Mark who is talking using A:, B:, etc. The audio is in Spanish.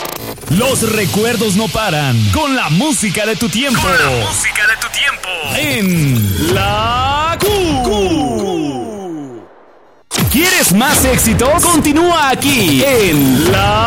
A: Los recuerdos no paran con la música de tu tiempo.
B: Con la música de tu tiempo.
A: En la Q. ¿Quieres más éxitos? Continúa aquí en la